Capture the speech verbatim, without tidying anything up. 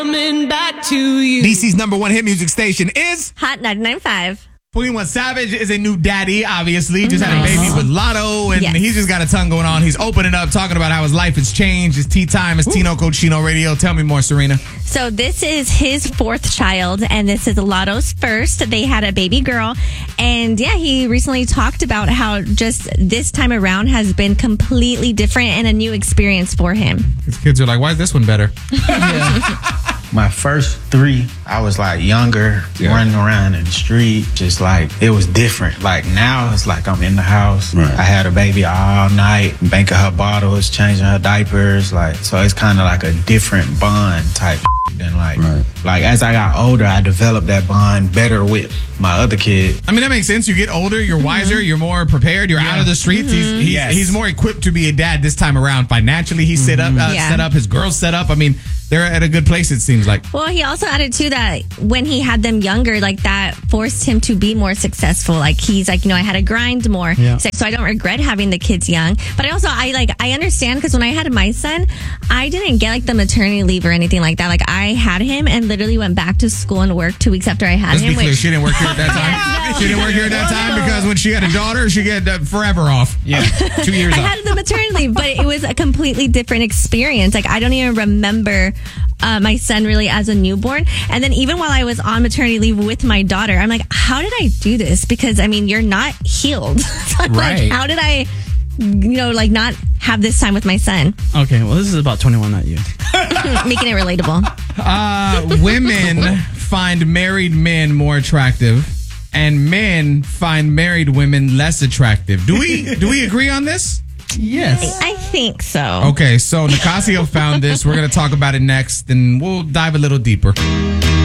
Coming back to you. D C's number one hit music station is Hot ninety-nine point five. twenty-one Savage is a new daddy, obviously. Just had a baby with Lotto, and Yes. he's just got a ton going on. He's opening up, talking about how his life has changed. It's tea time. It's Tino Cochino Radio. Tell me more, Serena. So this is his fourth child, and this is Lotto's first. They had a baby girl, and yeah, he recently talked about how just this time around has been completely different and a new experience for him. His kids are like, why is this one better? My first three, I was like younger, Yeah. running around in the street, just like, it was different. Like now it's like I'm in the house. Right. I had a baby all night, banking her bottles, changing her diapers. Like, so it's kind of like a different bond type than like, Right. like as I got older, I developed that bond better with my other kid. I mean, that makes sense. You get older, you're wiser, you're more prepared, you're out of the streets. He's he's, Yes. he's more equipped to be a dad this time around. Financially, he's set up, uh, Yeah. set up. His girl's set up. I mean, they're at a good place, it seems like. Well, he also added too that when he had them younger, like that forced him to be more successful. Like he's like, you know, I had to grind more. Yeah. So so I don't regret having the kids young. But I also, I like, I understand because when I had my son, I didn't get like the maternity leave or anything like that. Like I had him and literally went back to school and work two weeks after I had Let's be him. clear, which- she didn't work here at that time. No. She didn't work here at that time because when she had a daughter, she get uh, forever off. Yeah, two years I off. had the maternity leave, but it was a completely different experience. Like I don't even remember uh, my son really as a newborn. And then even while I was on maternity leave with my daughter, I'm like, how did I do this? Because I mean, you're not healed. So I'm Right. Like, how did I, you know, like not have this time with my son? Okay, well, this is about twenty-one, not you. Making it relatable. Uh, women find married men more attractive, and men find married women less attractive. Do we do we agree on this? Yes. I think so. Okay, so Nicasio found this. We're going to talk about it next, and we'll dive a little deeper.